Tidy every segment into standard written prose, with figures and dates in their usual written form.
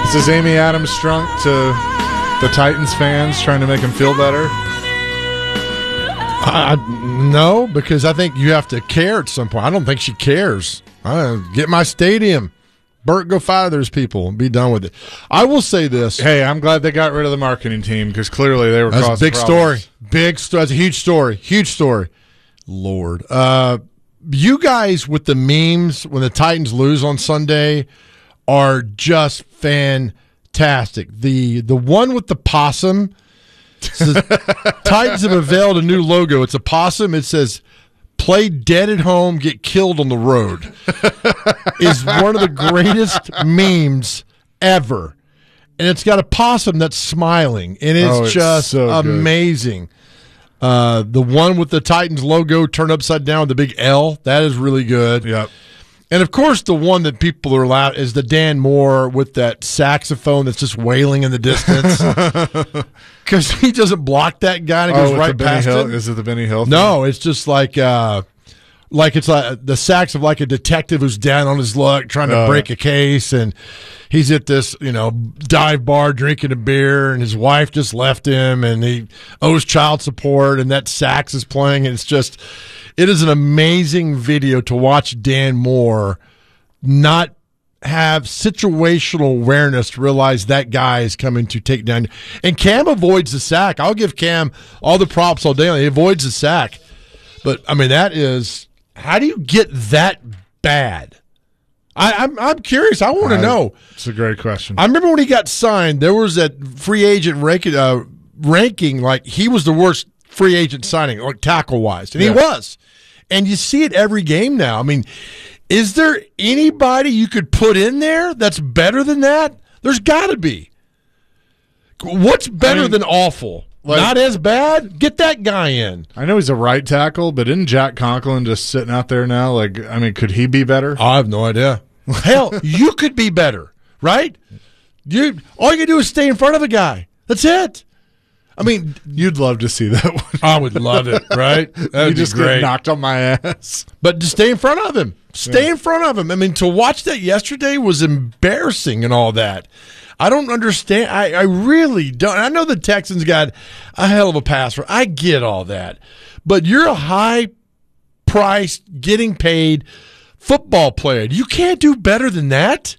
Is this Amy Adams strunk to the Titans fans, trying to make them feel better? No, because I think you have to care at some point. I don't think she cares. Get my stadium. Bert, go fire those people and be done with it. I will say this. Hey, I'm glad they got rid of the marketing team because clearly they were causing That's a big problems. story. That's a huge story. Huge story. Lord. You guys with the memes when the Titans lose on Sunday are just fantastic. The one with the possum says, Titans have unveiled a new logo. It's a possum. It says, "Play dead at home, get killed on the road." Is one of the greatest memes ever. And it's got a possum that's smiling, and it's just so amazing. The one with the Titans logo turned upside down with the big L, that is really good. Yep. And, of course, the one that people are loud is the Dan Moore with that saxophone that's just wailing in the distance. Because he doesn't block that guy and it goes right past him. Is it the Benny Hill thing? No, it's just like it's like the sax of like a detective who's down on his luck trying to break a case, and he's at this dive bar drinking a beer, and his wife just left him, and he owes child support, and that sax is playing, and it is an amazing video to watch Dan Moore not have situational awareness to realize that guy is coming to take down. And Cam avoids the sack. I'll give Cam all the props all day. He avoids the sack. But, I mean, that is – how do you get that bad? I'm curious. I want to know. It's a great question. I remember when he got signed, there was that free agent ranking like he was the worst free agent signing, like tackle-wise. And he was. And you see it every game now. I mean, is there anybody you could put in there that's better than that? There's got to be. What's better than awful? Not as bad? Get that guy in. I know he's a right tackle, but isn't Jack Conklin just sitting out there now? Could he be better? I have no idea. Hell, you could be better, right? All you can do is stay in front of a guy. That's it. I mean, you'd love to see that one. I would love it, right? You just get knocked on my ass. But just stay in front of him. Stay in front of him. I mean, to watch that yesterday was embarrassing and all that. I don't understand. I really don't. I know the Texans got a hell of a pass rush. I get all that. But you're a high-priced, getting paid football player. You can't do better than that.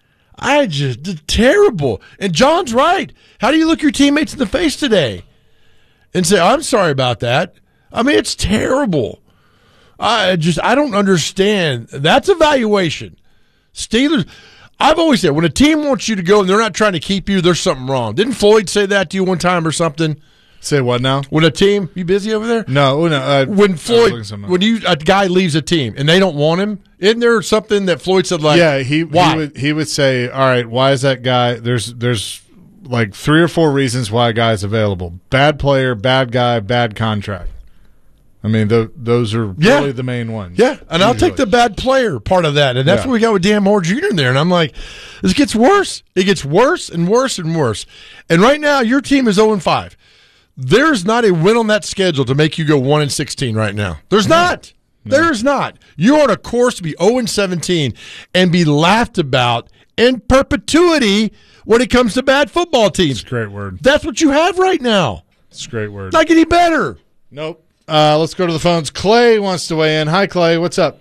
Terrible. And John's right. How do you look your teammates in the face today and say, "I'm sorry about that"? I mean, it's terrible. I don't understand. That's evaluation. Steelers, I've always said, when a team wants you to go and they're not trying to keep you, there's something wrong. Didn't Floyd say that to you one time or something? Say what now? When a team, you busy over there? No. When a guy leaves a team and they don't want him, isn't there something that Floyd said why? He would say, all right, why is that guy? There's like 3 or 4 reasons why a guy's available. Bad player, bad guy, bad contract. I mean, those are really the main ones. Yeah, and I'll take the bad player part of that. And that's what we got with Dan Moore Jr. in there. And I'm like, this gets worse. It gets worse and worse and worse. And right now, your team is 0-5. There's not a win on that schedule to make you go 1-16 right now. There's not. No. There's not. You're on a course to be 0-17 and be laughed about in perpetuity when it comes to bad football teams. That's a great word. That's what you have right now. It's a great word. Not getting better. Nope. Let's go to the phones. Clay wants to weigh in. Hi, Clay. What's up?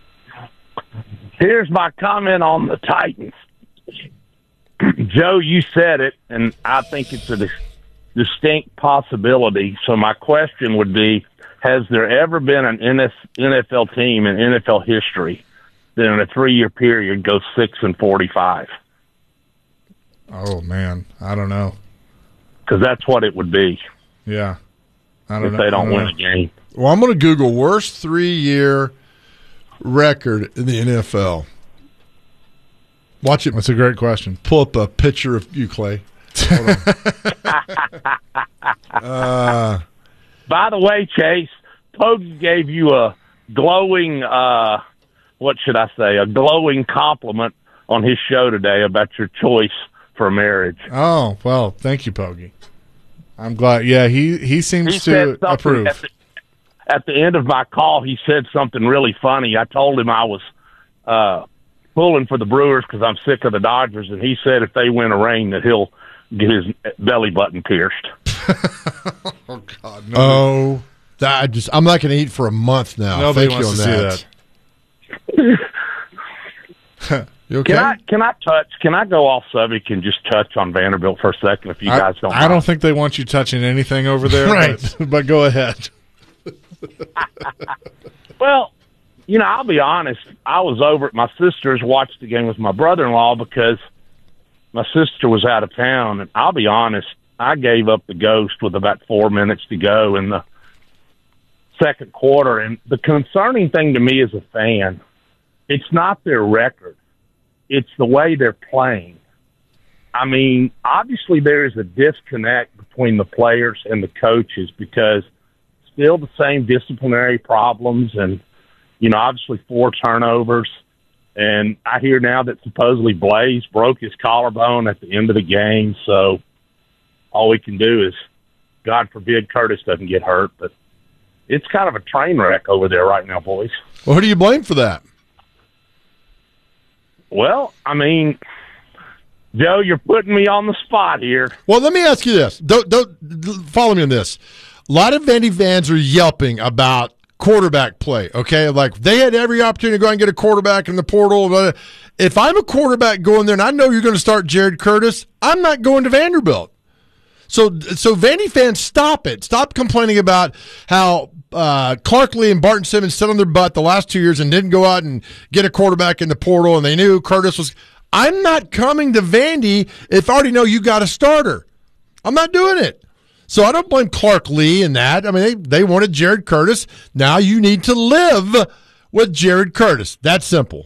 Here's my comment on the Titans. Joe, you said it, and I think it's a distinct possibility. So my question would be, has there ever been an NFL team in NFL history that in a 3-year period goes 6-45? Oh, man. I don't know. Because that's what it would be. Yeah. If they don't win a game. Well, I'm going to Google worst 3-year record in the NFL. Watch it. That's a great question. Pull up a picture of you, Clay. By the way, Chase, Pogge gave you a glowing, what should I say, a glowing compliment on his show today about your choice for marriage. Oh, well, thank you, Pogge. I'm glad. Yeah, he seems to approve. At the end of my call, he said something really funny. I told him I was pulling for the Brewers because I'm sick of the Dodgers, and he said if they win a ring that he'll get his belly button pierced. Oh God! No. I'm not going to eat for a month now. Nobody Thank wants you on to see that. You okay? Can I go off subject and just touch on Vanderbilt for a second if you guys don't mind? I don't think they want you touching anything over there, right. but go ahead. Well, I'll be honest. I was over at my sister's, watched the game with my brother-in-law because my sister was out of town, and I'll be honest, I gave up the ghost with about 4 minutes to go in the second quarter. And the concerning thing to me as a fan, it's not their record. It's the way they're playing. I mean, obviously there is a disconnect between the players and the coaches because still the same disciplinary problems and, obviously 4 turnovers. And I hear now that supposedly Blaze broke his collarbone at the end of the game. So all we can do is, God forbid, Curtis doesn't get hurt. But it's kind of a train wreck over there right now, boys. Well, who do you blame for that? Well, I mean, Joe, you're putting me on the spot here. Well, let me ask you this. Don't follow me on this. A lot of Vandy fans are yelping about quarterback play, okay? Like, they had every opportunity to go out and get a quarterback in the portal. But if I'm a quarterback going there and I know you're going to start Jared Curtis, I'm not going to Vanderbilt. So Vandy fans, stop it. Stop complaining about how Clark Lee and Barton Simmons sit on their butt the last 2 years and didn't go out and get a quarterback in the portal, and they knew Curtis was – I'm not coming to Vandy if I already know you got a starter. I'm not doing it. So I don't blame Clark Lee in that. I mean, they wanted Jared Curtis. Now you need to live with Jared Curtis. That's simple.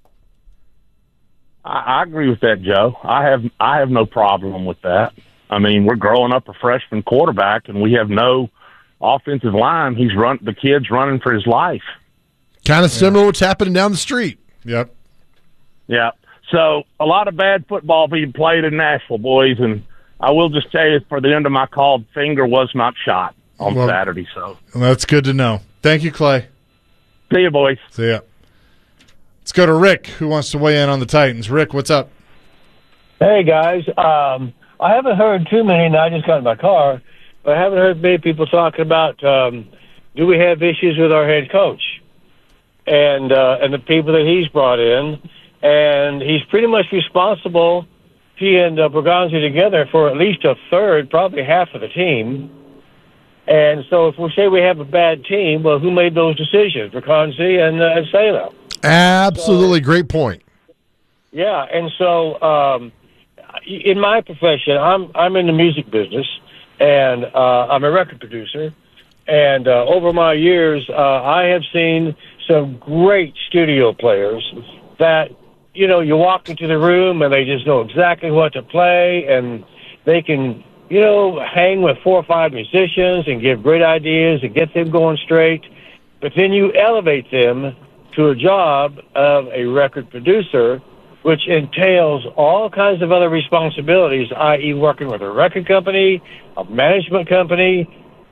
I agree with that, Joe. I have no problem with that. I mean, we're growing up a freshman quarterback, and we have no offensive line. The kid's running for his life. Kind of similar to what's happening down the street. Yep. Yeah. So a lot of bad football being played in Nashville, boys, and I will just tell you, for the end of my call, finger was not shot on Saturday. So that's good to know. Thank you, Clay. See you, boys. See ya. Let's go to Rick, who wants to weigh in on the Titans. Rick, what's up? Hey, guys. I haven't heard too many, and I just got in my car, but I haven't heard many people talking about do we have issues with our head coach and the people that he's brought in. And he's pretty much responsible, he and Berganzi together, for at least a third, probably half of the team. And so if we say we have a bad team, well, who made those decisions? Berganzi and Saylor. Absolutely. Great point. Yeah, and so in my profession, I'm in the music business, and I'm a record producer. And over my years, I have seen some great studio players that, you walk into the room and they just know exactly what to play, and they can, hang with 4 or 5 musicians and give great ideas and get them going straight. But then you elevate them to a job of a record producer, which entails all kinds of other responsibilities, i.e. working with a record company, a management company,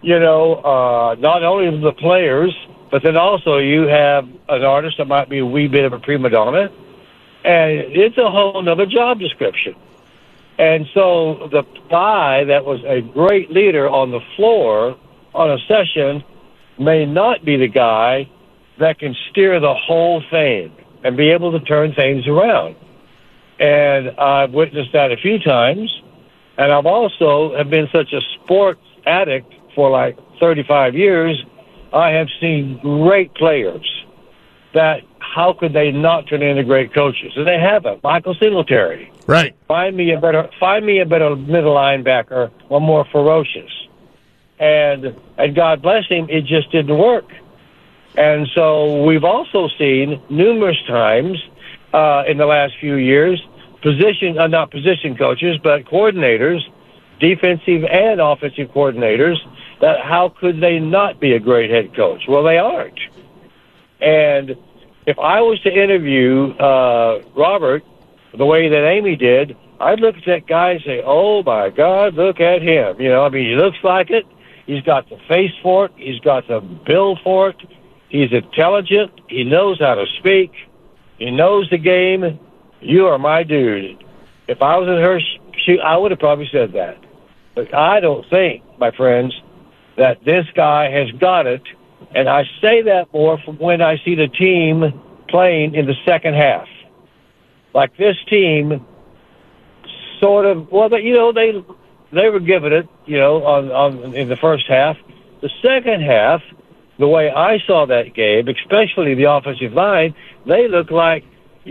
not only the players, but then also you have an artist that might be a wee bit of a prima donna, and it's a whole other job description. And so the guy that was a great leader on the floor on a session may not be the guy that can steer the whole thing and be able to turn things around. And I've witnessed that a few times, and I've also have been such a sports addict for like 35 years, I have seen great players that how could they not turn into great coaches? And they haven't. Michael Singletary. Right. Find me a better middle linebacker, one more ferocious. And God bless him, it just didn't work. And so we've also seen numerous times in the last few years, not position coaches, but coordinators, defensive and offensive coordinators, that how could they not be a great head coach? Well, they aren't. And if I was to interview Robert the way that Amy did, I'd look at that guy and say, oh, my God, look at him. He looks like it. He's got the face for it. He's got the build for it. He's intelligent. He knows how to speak. He knows the game. You are my dude. If I was in her shoe, I would have probably said that. But I don't think, my friends, that this guy has got it. And I say that more from when I see the team playing in the second half. Like this team sort of, well, they were giving it, in the first half. The second half, the way I saw that game, especially the offensive line, they looked like,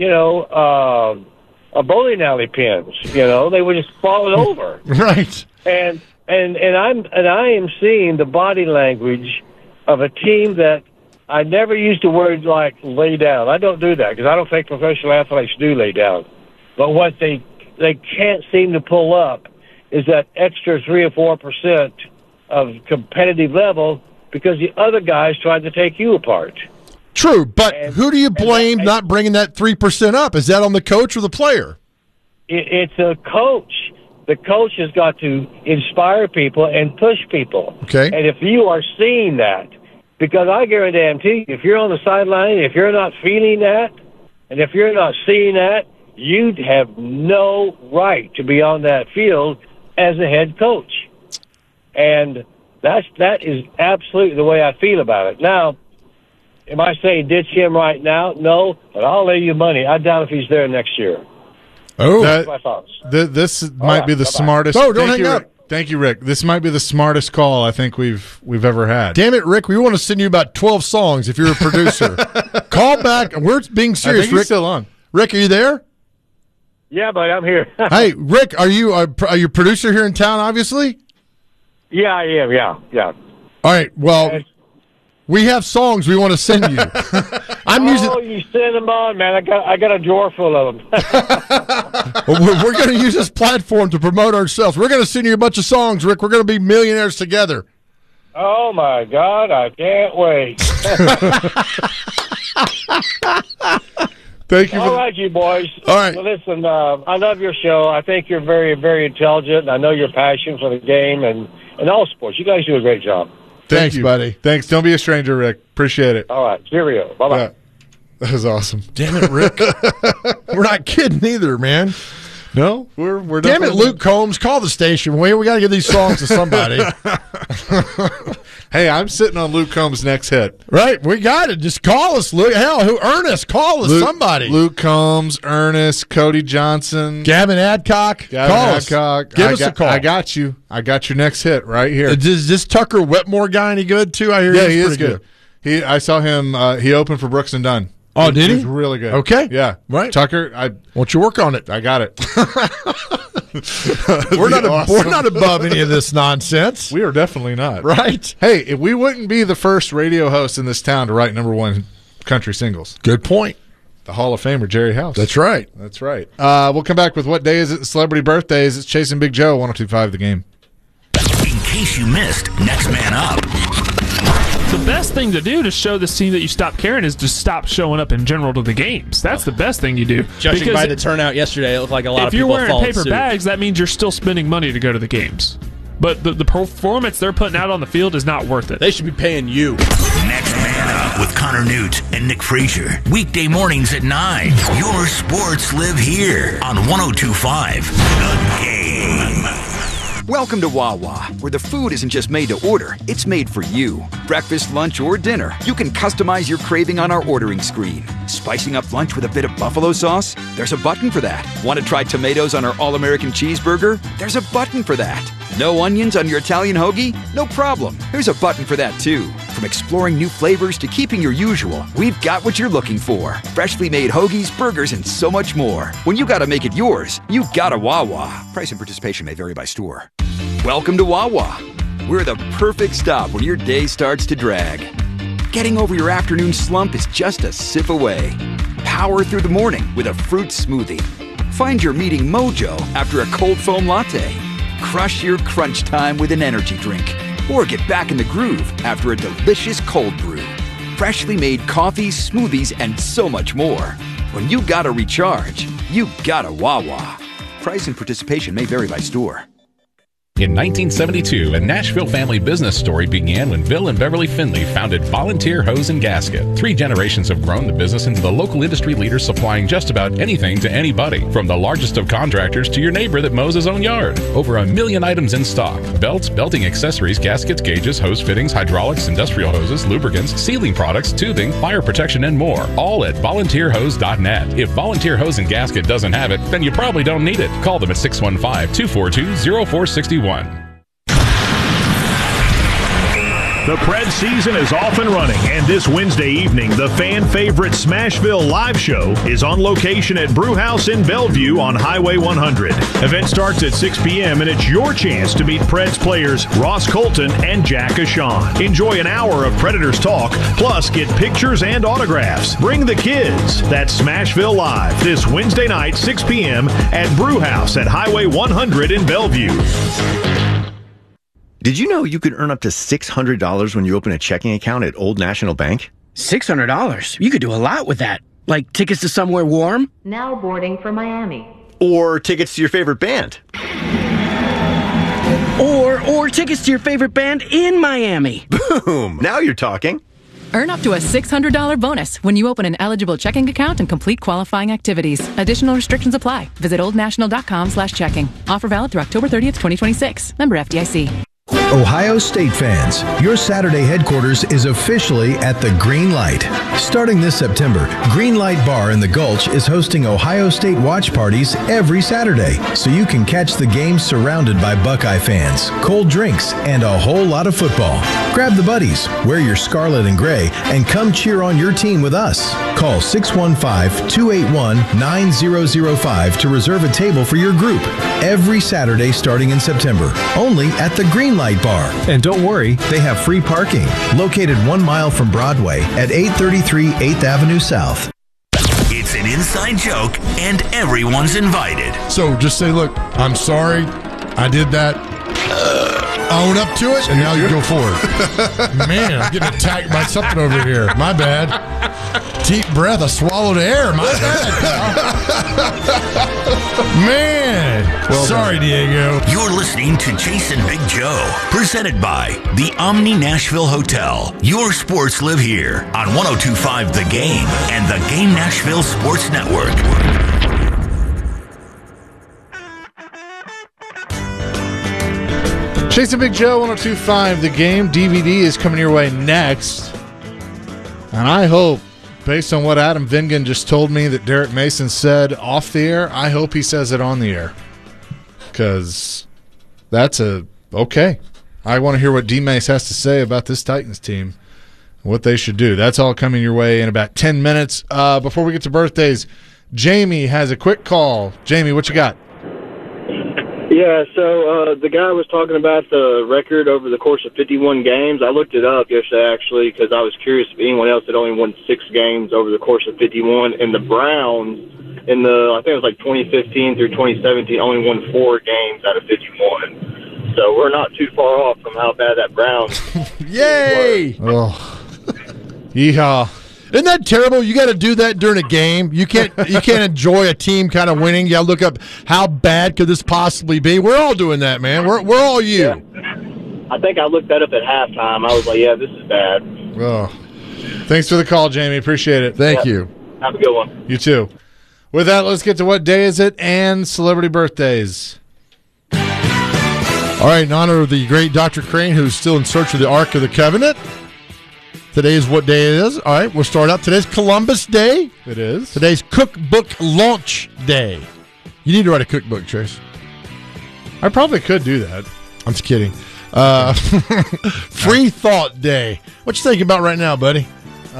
a bowling alley pins. They were just falling over. Right. And I am seeing the body language of a team that I never used the word like lay down. I don't do that because I don't think professional athletes do lay down. But what they can't seem to pull up is that extra 3 or 4% of competitive level because the other guys tried to take you apart. True, but who do you blame not bringing that 3% up? Is that on the coach or the player? It's a coach. The coach has got to inspire people and push people. Okay. And if you are seeing that, because I guarantee you, if you're on the sideline, if you're not feeling that, and if you're not seeing that, you have no right to be on that field as a head coach. And that is absolutely the way I feel about it. Now, am I saying ditch him right now? No, but I'll lay you money. I doubt if he's there next year. Oh, that's my thoughts. This might be the smartest. Oh, don't hang up. Thank you, Rick. This might be the smartest call I think we've ever had. Damn it, Rick! We want to send you about 12 songs if you're a producer. Call back. We're being serious. I think Rick, he's still on. Rick, are you there? Yeah, buddy, I'm here. Hey, Rick, are you a producer here in town? Obviously. Yeah, I am. Yeah. All right. Well, we have songs we want to send you. You send them on, man. I got a drawer full of them. We're going to use this platform to promote ourselves. We're going to send you a bunch of songs, Rick. We're going to be millionaires together. Oh my God, I can't wait. Thank you. All right, you boys. All right. Well, listen, I love your show. I think you're very, very intelligent, and I know your passion for the game and all sports. You guys do a great job. Thanks, buddy. Thanks. Don't be a stranger, Rick. Appreciate it. All right. Cheerio. Bye-bye. Yeah. That was awesome. Damn it, Rick. We're not kidding either, man. No, we're damn it, Luke Combs. Call the station. We got to give these songs to somebody. Hey, I'm sitting on Luke Combs' next hit. Right, we got it. Just call us, Luke. Hell, Ernest, call us, somebody. Luke Combs, Ernest, Cody Johnson, Gavin Adcock. Call us. Give us a call. I got you. I got your next hit right here. Is this Tucker Wetmore guy any good too? I hear. Yeah, he is good. I saw him. He opened for Brooks and Dunn. Oh, did he? He's really good. Okay. Yeah. Right. Tucker, why don't you work on it? I got it. We're not above any of this nonsense. We are definitely not. Right. Hey, if we wouldn't be the first radio host in this town to write #1 country singles. Good point. The Hall of Famer, Jerry House. That's right. That's right. We'll come back with What Day Is It? Celebrity Birthdays. It's Chasing Big Joe, 102.5 The Game. In case you missed, Next Man Up. The best thing to do to show this team that you stop caring is to stop showing up in general to the games. That's the best thing you do. Judging by the turnout yesterday, it looked like a lot of people followed suit. If you're wearing paper suit. bags, that means you're still spending money to go to the games. But the performance they're putting out on the field is not worth it. They should be paying you. Next Man Up with Connor Newt and Nick Frazier. Weekday mornings at 9. Your sports live here on 102.5 The Game. Welcome to Wawa, where the food isn't just made to order, it's made for you. Breakfast, lunch, or dinner, you can customize your craving on our ordering screen. Spicing up lunch with a bit of buffalo sauce? There's a button for that. Want to try tomatoes on our All-American cheeseburger? There's a button for that. No onions on your Italian hoagie? No problem. There's a button for that too. From exploring new flavors to keeping your usual, we've got what you're looking for. Freshly made hoagies, burgers, and so much more. When you gotta make it yours, you gotta Wawa. Price and participation may vary by store. Welcome to Wawa. We're the perfect stop when your day starts to drag. Getting over your afternoon slump is just a sip away. Power through the morning with a fruit smoothie. Find your meeting mojo after a cold foam latte. Crush your crunch time with an energy drink. Or get back in the groove after a delicious cold brew. Freshly made coffees, smoothies, and so much more. When you gotta recharge, you gotta Wawa. Price and participation may vary by store. In 1972, a Nashville family business story began when Bill and Beverly Finley founded Volunteer Hose and Gasket. 3 generations have grown the business into the local industry leader supplying just about anything to anybody, from the largest of contractors to your neighbor that mows his own yard. Over 1 million items in stock: belts, belting accessories, gaskets, gauges, hose fittings, hydraulics, industrial hoses, lubricants, sealing products, tubing, fire protection, and more. All at volunteerhose.net. If Volunteer Hose and Gasket doesn't have it, then you probably don't need it. Call them at 615-242-0461. The Preds season is off and running, and this Wednesday evening, the fan favorite Smashville live show is on location at Brewhouse in Bellevue on Highway 100. Event starts at 6 p.m., and it's your chance to meet Preds players Ross Colton and Jack Ashawn. Enjoy an hour of Predators talk, plus get pictures and autographs. Bring the kids. That's Smashville Live this Wednesday night, 6 p.m. at Brewhouse at Highway 100 in Bellevue. Did you know you could earn up to $600 when you open a checking account at Old National Bank? $600? You could do a lot with that. Like tickets to somewhere warm? Now boarding for Miami. Or tickets to your favorite band. Or tickets to your favorite band in Miami. Boom! Now you're talking. Earn up to a $600 bonus when you open an eligible checking account and complete qualifying activities. Additional restrictions apply. Visit oldnational.com/checking. Offer valid through October 30th, 2026. Member FDIC. Ohio State fans, your Saturday headquarters is officially at the Green Light. Starting this September, Green Light Bar in the Gulch is hosting Ohio State watch parties every Saturday, so you can catch the game surrounded by Buckeye fans, cold drinks, and a whole lot of football. Grab the buddies, wear your scarlet and gray, and come cheer on your team with us. Call 615-281-9005 to reserve a table for your group every Saturday starting in September, only at the Green Light Bar. And don't worry, they have free parking, located 1 mile from Broadway at 833 8th Avenue South. It's an inside joke, and everyone's invited. So just say, look, I'm sorry, I did that. Own up to it, and now you go forward. Man, I'm getting attacked by something over here. My bad. Deep breath, I swallowed air. My bad, pal. Man. Well, sorry, Diego. You're listening to Jason Big Joe, presented by the Omni Nashville Hotel. Your sports live here on 102.5 The Game and the Game Nashville Sports Network. Jason Big Joe, 102.5 The Game. DVD is coming your way next. And I hope, based on what Adam Vingan just told me that Derek Mason said off the air, I hope he says it on the air. Because that's okay. I want to hear what D-Mace has to say about this Titans team, what they should do. That's all coming your way in about 10 minutes. Before we get to birthdays, Jamie has a quick call. Jamie, what you got? Yeah, so the guy was talking about the record over the course of 51 games. I looked it up yesterday, actually, because I was curious if anyone else had only won 6 games over the course of 51. And the Browns, I think it was like 2015 through 2017, only won 4 games out of 51. So we're not too far off from how bad that Browns Yay! Oh. Yeehaw. Isn't that terrible? You got to do that during a game. You can't enjoy a team kind of winning. You got to look up how bad could this possibly be. We're all doing that, man. We're all you. Yeah. I think I looked that up at halftime. I was like, yeah, this is bad. Oh. Thanks for the call, Jamie. Appreciate it. Thank you. Have a good one. You too. With that, let's get to what day is it and celebrity birthdays. All right, in honor of the great Dr. Crane, who's still in search of the Ark of the Covenant, today is what day it is. All right, we'll start out. Today's Columbus Day. It is. Today's Cookbook Launch Day. You need to write a cookbook, Trace. I probably could do that. I'm just kidding. Free Thought Day. What you thinking about right now, buddy?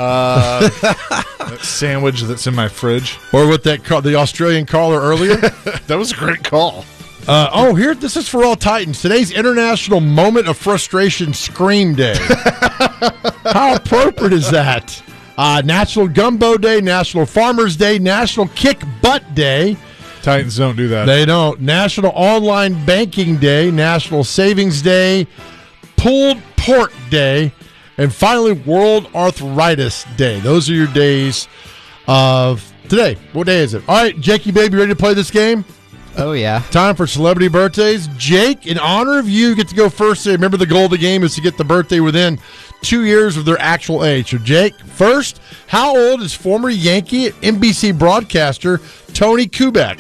That sandwich that's in my fridge. Or with the Australian caller earlier. That was a great call. Here, this is for all Titans. Today's International Moment of Frustration Scream Day. How appropriate is that? National Gumbo Day, National Farmers Day, National Kick Butt Day. Titans don't do that. They don't. National Online Banking Day, National Savings Day, Pulled Pork Day, and finally World Arthritis Day. Those are your days of today. What day is it? All right, Jakey, baby, ready to play this game? Oh, yeah. Time for celebrity birthdays. Jake, in honor of you get to go first. Remember, the goal of the game is to get the birthday within 2 years of their actual age. So, Jake, first, how old is former Yankee NBC broadcaster Tony Kubek?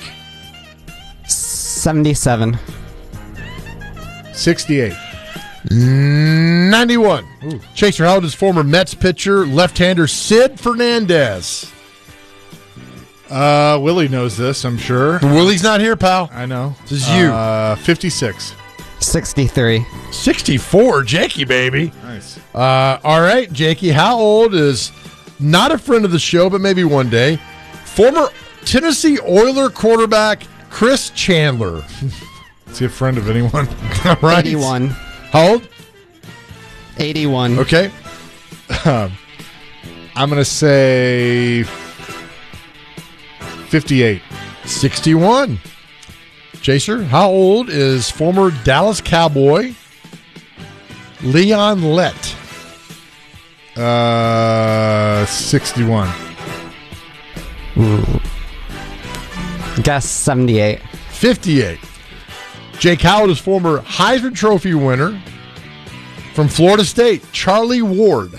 77. 68. 91. Ooh. Chaser, how old is former Mets pitcher, left-hander Sid Fernandez? Willie knows this, I'm sure. Willie's not here, pal. I know. This is you. 56. 63. 64, Jakey, baby. Nice. All right, Jakey, how old is, not a friend of the show, but maybe one day, former Tennessee Oiler quarterback Chris Chandler? Is he a friend of anyone? Right. 81. How old? 81. Okay. I'm going to say 58. 61. Chaser, how old is former Dallas Cowboy Leon Lett? 61. Guess 78. 58. Jake, how old is former Heisman Trophy winner from Florida State, Charlie Ward?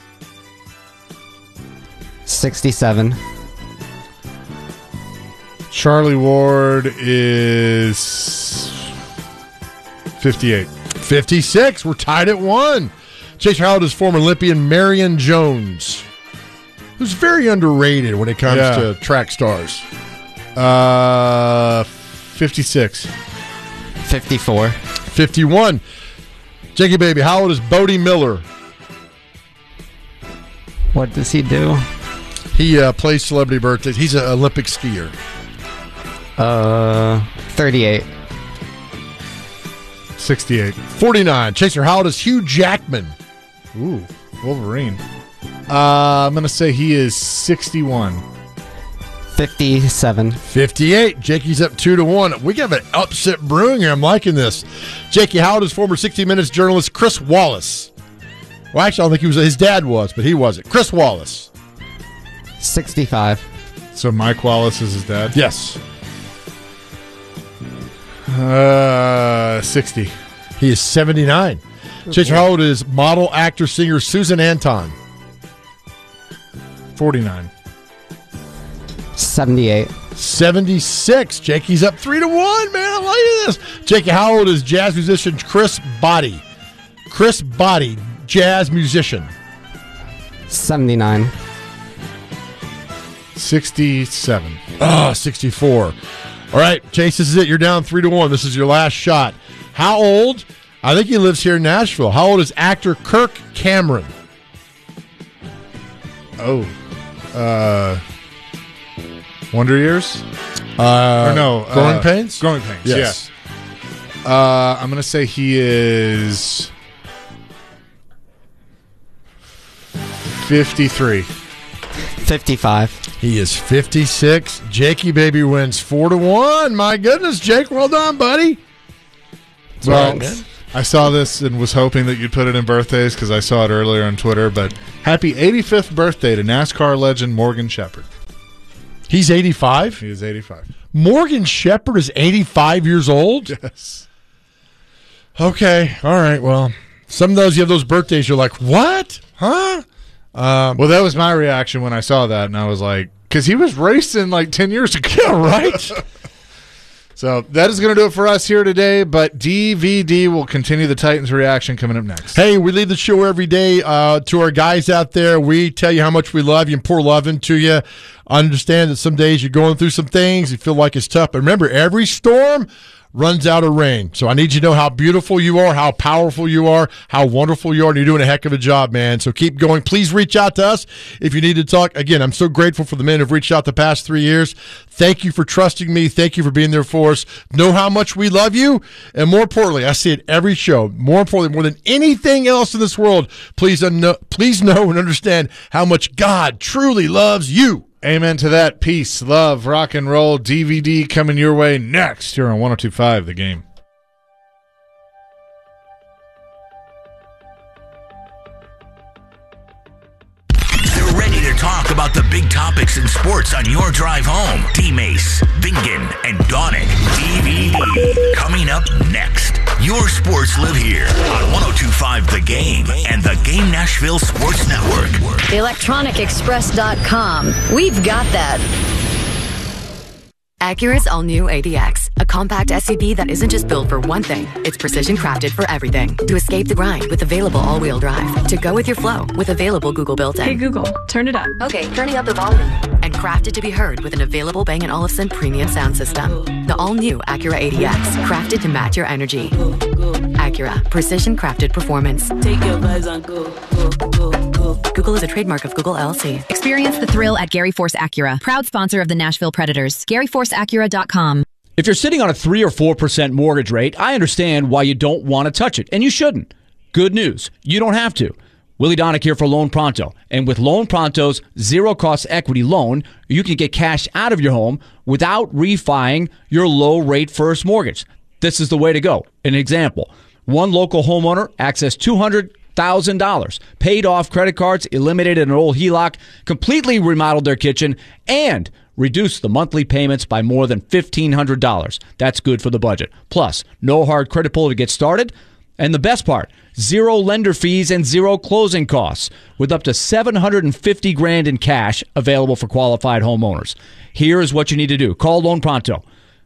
67. Charlie Ward is 58. 56. We're tied at 1. Chaser, how old is former Olympian Marion Jones, who's very underrated when it comes to track stars? 56. 54. 51. Jakey baby, how old is Bodie Miller? What does he do? He plays celebrity birthdays. He's an Olympic skier. 38. 68. 49. Chaser, how old is Hugh Jackman? Ooh, Wolverine. I'm going to say he is 61. 57. 58. Jakey's up 2-1. We got an upset brewing here. I'm liking this. Jakey, how old is former 60 Minutes journalist Chris Wallace? Well, actually, I don't think he was. His dad was, but he wasn't. Chris Wallace. 65. So Mike Wallace is his dad? Yes. 60. He is 79. Chaser, how old is model, actor, singer Susan Anton? 49. 78. 76. Jakey's up 3-1, man. I like this. Jakey, how old is jazz musician Chris Body? Chris Body, jazz musician. 79. 67. 64. All right, Chase, this is it. You're down 3-1. This is your last shot. How old? I think he lives here in Nashville. How old is actor Kirk Cameron? Wonder Years? Or no. Growing Pains? Growing Pains, yes. I'm going to say he is 53. 55. He is 56. Jakey baby wins 4-1. My goodness, Jake, well done, buddy. Well, I saw this and was hoping that you'd put it in birthdays because I saw it earlier on Twitter, but happy 85th birthday to NASCAR legend Morgan Shepherd. He's 85? He is 85. Morgan Shepherd is 85 years old? Yes. Okay. All right. Well, some of those, you have those birthdays, you're like, what? Huh? Well, that was my reaction when I saw that, and I was like, because he was racing like 10 years ago. Yeah, right? So that is going to do it for us here today, but DVD will continue the Titans reaction coming up next. Hey, we leave the show every day to our guys out there. We tell you how much we love you and pour love into you. I understand that some days you're going through some things, you feel like it's tough, but remember, every storm runs out of rain. So I need you to know how beautiful you are, how powerful you are, how wonderful you are, and you're doing a heck of a job, man. So keep going. Please reach out to us if you need to talk. Again, I'm so grateful for the men who've reached out the past 3 years. Thank you for trusting me. Thank you for being there for us. Know how much we love you. And more importantly, I see it every show. More importantly, more than anything else in this world, please know and understand how much God truly loves you. Amen to that. Peace, love, rock and roll. DVD coming your way next here on 102.5 The Game. They're ready to talk about about the big topics in sports on your drive home. D-Mace, Bingen, and Donick. DVD. Coming up next. Your sports live here on 102.5 The Game and the Game Nashville Sports Network. ElectronicExpress.com. We've got that. Acura's all-new ADX, a compact SUV that isn't just built for one thing. It's precision crafted for everything. To escape the grind with available all-wheel drive. To go with your flow with available Google built-in. Hey Google, turn it up. Okay, turning up the volume. And crafted to be heard with an available Bang & Olufsen premium sound system. The all-new Acura ADX, crafted to match your energy. Acura, precision crafted performance. Take your vibes on go. Google is a trademark of Google LLC. Experience the thrill at Gary Force Acura, proud sponsor of the Nashville Predators. GaryForceAcura.com. If you're sitting on a 3 or 4% mortgage rate, I understand why you don't want to touch it, and you shouldn't. Good news, you don't have to. Willie Donick here for Loan Pronto. And with Loan Pronto's zero-cost equity loan, you can get cash out of your home without refining your low-rate first mortgage. This is the way to go. An example, one local homeowner accessed $200,000, paid off credit cards, eliminated an old HELOC, completely remodeled their kitchen, and reduced the monthly payments by more than $1,500. That's good for the budget. Plus, no hard credit pull to get started. And the best part, zero lender fees and zero closing costs, with up to $750,000 in cash available for qualified homeowners. Here is what you need to do. Call Loan Pronto,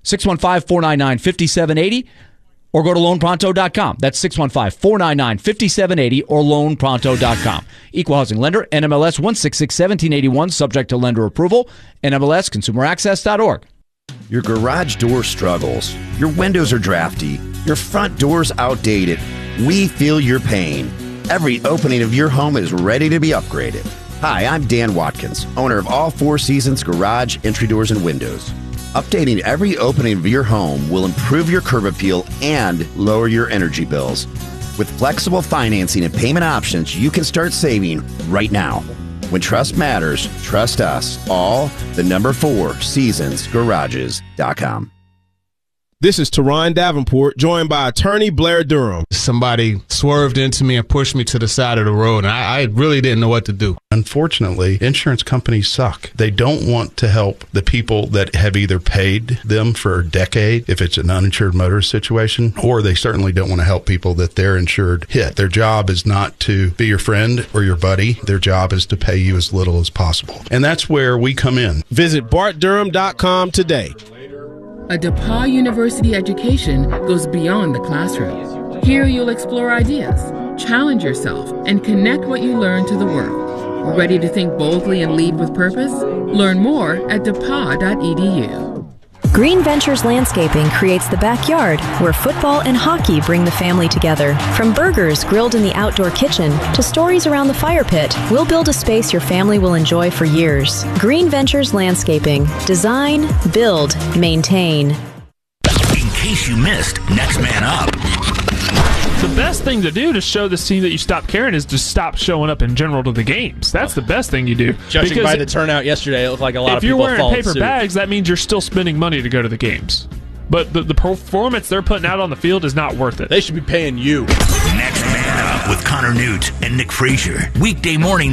615-499-5780, or go to loanpronto.com. That's 615-499-5780 or loanpronto.com. Equal housing lender, NMLS 1661781, subject to lender approval, NMLS consumeraccess.org. Your garage door struggles. Your windows are drafty. Your front door's outdated. We feel your pain. Every opening of your home is ready to be upgraded. Hi, I'm Dan Watkins, owner of All Four Seasons Garage, Entry Doors, and Windows. Updating every opening of your home will improve your curb appeal and lower your energy bills. With flexible financing and payment options, you can start saving right now. When trust matters, trust us. All the number 4 seasonsgarages.com. This is Teron Davenport, joined by attorney Blair Durham. Somebody swerved into me and pushed me to the side of the road, and I really didn't know what to do. Unfortunately, insurance companies suck. They don't want to help the people that have either paid them for a decade, if it's an uninsured motorist situation, or they certainly don't want to help people that they're insured hit. Their job is not to be your friend or your buddy. Their job is to pay you as little as possible. And that's where we come in. Visit bartdurham.com today. A DePauw University education goes beyond the classroom. Here you'll explore ideas, challenge yourself, and connect what you learn to the world. Ready to think boldly and lead with purpose? Learn more at depaw.edu. Green Ventures Landscaping creates the backyard where football and hockey bring the family together. From burgers grilled in the outdoor kitchen to stories around the fire pit, we'll build a space your family will enjoy for years. Green Ventures Landscaping. Design, build, maintain. In case you missed Next Man Up. The best thing to do to show this team that you stop caring is to stop showing up in general to the games. That's the best thing you do. Judging by the turnout yesterday, it looked like a lot of people followed suit. If you're wearing paper bags, that means you're still spending money to go to the games. But the performance they're putting out on the field is not worth it. They should be paying you. Next Man Up with Connor Newt and Nick Frazier. Weekday morning